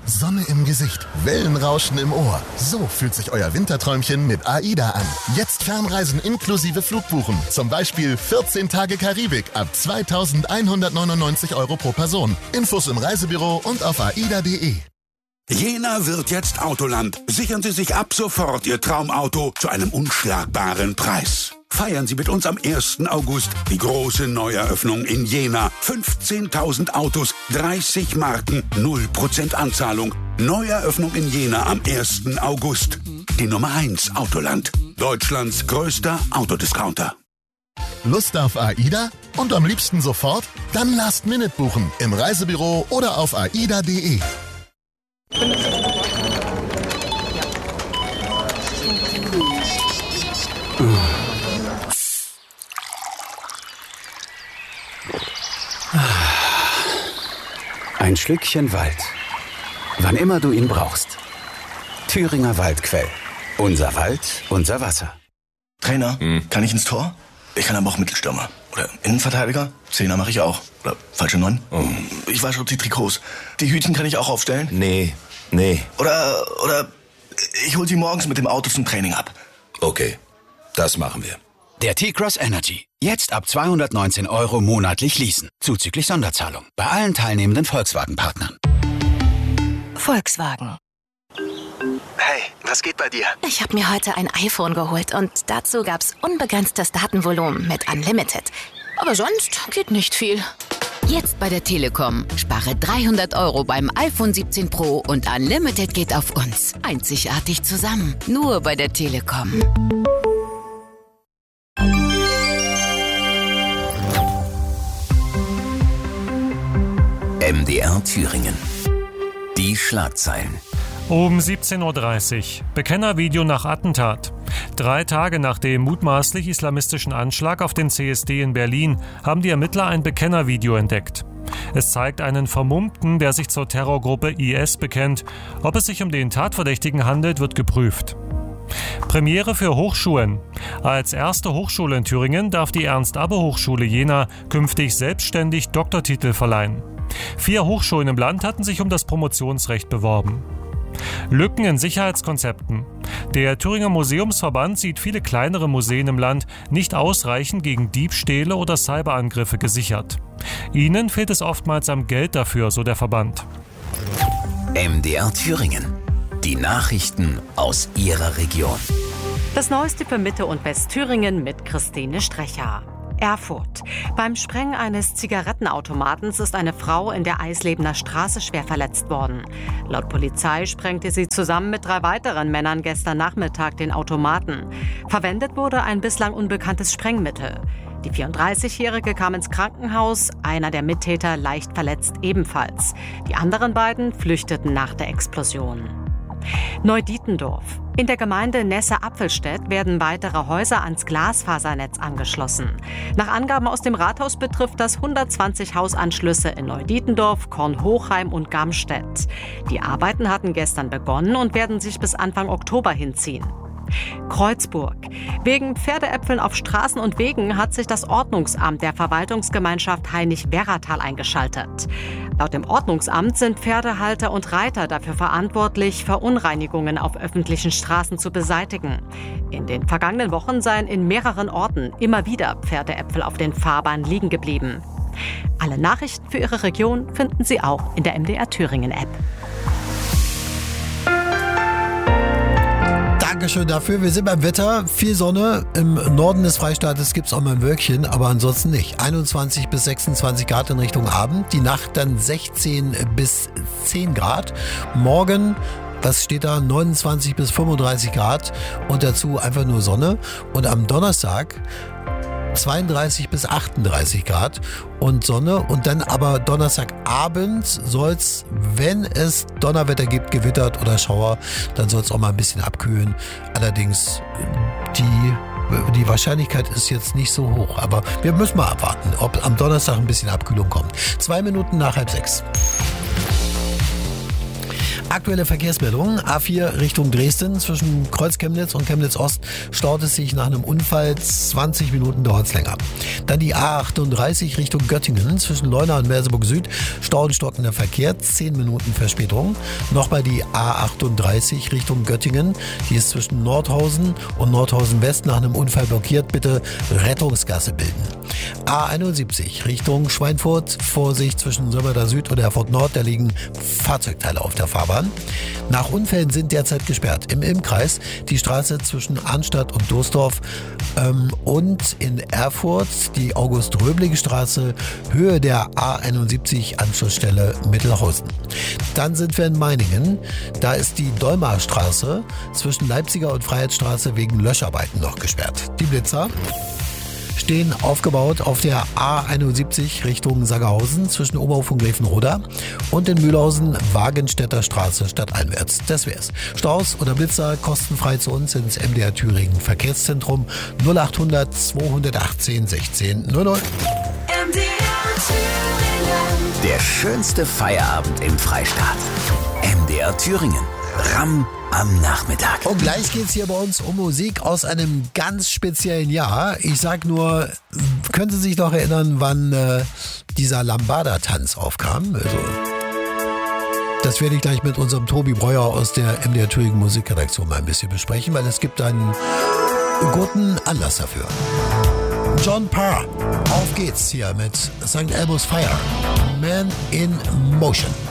Sonne im Gesicht, Wellenrauschen im Ohr. So fühlt sich euer Winterträumchen mit AIDA an. Jetzt Fernreisen inklusive Flugbuchen. Zum Beispiel 14 Tage Karibik ab 2.199 € pro Person. Infos im Reisebüro und auf aida.de. Jena wird jetzt Autoland. Sichern Sie sich ab sofort Ihr Traumauto zu einem unschlagbaren Preis. Feiern Sie mit uns am 1. August die große Neueröffnung in Jena. 15.000 Autos, 30 Marken, 0% Anzahlung. Neueröffnung in Jena am 1. August. Die Nummer 1 Autoland. Deutschlands größter Autodiscounter. Lust auf AIDA? Und am liebsten sofort? Dann Last Minute buchen. Im Reisebüro oder auf aida.de. Ein Schlückchen Wald. Wann immer du ihn brauchst. Thüringer Waldquell. Unser Wald, unser Wasser. Trainer, kann ich ins Tor? Ich kann aber auch Mittelstürmer. Oder Innenverteidiger? Zehner mache ich auch. Oder falsche 9? Ich wasche die Trikots. Die Hütchen kann ich auch aufstellen? Nee. Oder ich hol sie morgens mit dem Auto zum Training ab. Okay, das machen wir. Der T-Cross Energy. Jetzt ab 219 € monatlich leasen. Zuzüglich Sonderzahlung. Bei allen teilnehmenden Volkswagen-Partnern. Volkswagen. Hey, was geht bei dir? Ich habe mir heute ein iPhone geholt und dazu gab's unbegrenztes Datenvolumen mit Unlimited. Aber sonst geht nicht viel. Jetzt bei der Telekom. Spare 300 € beim iPhone 17 Pro und Unlimited geht auf uns. Einzigartig zusammen. Nur bei der Telekom. MDR Thüringen. Die Schlagzeilen. Um 17.30 Uhr. Bekennervideo nach Attentat. 3 Tage nach dem mutmaßlich islamistischen Anschlag auf den CSD in Berlin haben die Ermittler ein Bekennervideo entdeckt. Es zeigt einen Vermummten, der sich zur Terrorgruppe IS bekennt. Ob es sich um den Tatverdächtigen handelt, wird geprüft. Premiere für Hochschulen. Als erste Hochschule in Thüringen darf die Ernst-Abbe-Hochschule Jena künftig selbstständig Doktortitel verleihen. 4 Hochschulen im Land hatten sich um das Promotionsrecht beworben. Lücken in Sicherheitskonzepten. Der Thüringer Museumsverband sieht viele kleinere Museen im Land nicht ausreichend gegen Diebstähle oder Cyberangriffe gesichert. Ihnen fehlt es oftmals am Geld dafür, so der Verband. MDR Thüringen. Die Nachrichten aus Ihrer Region. Das Neueste für Mitte- und Westthüringen mit Christine Strecher. Erfurt. Beim Sprengen eines Zigarettenautomatens ist eine Frau in der Eislebener Straße schwer verletzt worden. Laut Polizei sprengte sie zusammen mit 3 weiteren Männern gestern Nachmittag den Automaten. Verwendet wurde ein bislang unbekanntes Sprengmittel. Die 34-Jährige kam ins Krankenhaus, einer der Mittäter leicht verletzt ebenfalls. Die anderen beiden flüchteten nach der Explosion. Neudietendorf. In der Gemeinde Nesse-Apfelstedt werden weitere Häuser ans Glasfasernetz angeschlossen. Nach Angaben aus dem Rathaus betrifft das 120 Hausanschlüsse in Neudietendorf, Kornhochheim und Gamstedt. Die Arbeiten hatten gestern begonnen und werden sich bis Anfang Oktober hinziehen. Kreuzburg. Wegen Pferdeäpfeln auf Straßen und Wegen hat sich das Ordnungsamt der Verwaltungsgemeinschaft Hainich-Werratal eingeschaltet. Laut dem Ordnungsamt sind Pferdehalter und Reiter dafür verantwortlich, Verunreinigungen auf öffentlichen Straßen zu beseitigen. In den vergangenen Wochen seien in mehreren Orten immer wieder Pferdeäpfel auf den Fahrbahnen liegen geblieben. Alle Nachrichten für Ihre Region finden Sie auch in der MDR Thüringen App. Dankeschön dafür. Wir sind beim Wetter. Viel Sonne. Im Norden des Freistaates gibt es auch mal ein Wölkchen, aber ansonsten nicht. 21 bis 26 Grad in Richtung Abend. Die Nacht dann 16 bis 10 Grad. Morgen, was steht da? 29 bis 35 Grad. Und dazu einfach nur Sonne. Und am Donnerstag 32 bis 38 Grad und Sonne. Und dann aber Donnerstagabend soll es, wenn es Donnerwetter gibt, gewittert oder Schauer, dann soll es auch mal ein bisschen abkühlen. Allerdings die Wahrscheinlichkeit ist jetzt nicht so hoch. Aber wir müssen mal abwarten, ob am Donnerstag ein bisschen Abkühlung kommt. 2 Minuten nach 5:30. Aktuelle Verkehrsmeldungen. A4 Richtung Dresden. Zwischen Kreuz Chemnitz und Chemnitz Ost staut es sich nach einem Unfall. 20 Minuten dauert es länger. Dann die A38 Richtung Göttingen. Zwischen Leuna und Merseburg Süd staut stockender Verkehr. 10 Minuten Verspätung. Nochmal die A38 Richtung Göttingen. Die ist zwischen Nordhausen und Nordhausen West nach einem Unfall blockiert. Bitte Rettungsgasse bilden. A71 Richtung Schweinfurt. Vorsicht zwischen Sömmerda Süd und Erfurt Nord. Da liegen Fahrzeugteile auf der Fahrbahn. Nach Unfällen sind derzeit gesperrt im Ilm-Kreis die Straße zwischen Arnstadt und Doesdorf und in Erfurt die August-Röbling-Straße, Höhe der A71 Anschlussstelle Mittelhausen. Dann sind wir in Meiningen. Da ist die Dolmarstraße zwischen Leipziger und Freiheitsstraße wegen Löscharbeiten noch gesperrt. Die Blitzer stehen aufgebaut auf der A71 Richtung Sagerhausen zwischen Oberhof und Gräfenroda und in Mühlhausen Wagenstädter Straße stadteinwärts. Das wär's. Staus oder Blitzer kostenfrei zu uns ins MDR Thüringen Verkehrszentrum 0800 218 16 00. Der schönste Feierabend im Freistaat. MDR Thüringen. Ramm am Nachmittag. Und gleich geht's hier bei uns um Musik aus einem ganz speziellen Jahr. Ich sag nur, können Sie sich noch erinnern, wann dieser Lambada-Tanz aufkam? Also, das werde ich gleich mit unserem Tobi Breuer aus der MDR Thüringen Musikredaktion mal ein bisschen besprechen, weil es gibt einen guten Anlass dafür. John Parr, auf geht's hier mit St. Elmo's Fire, Man in Motion.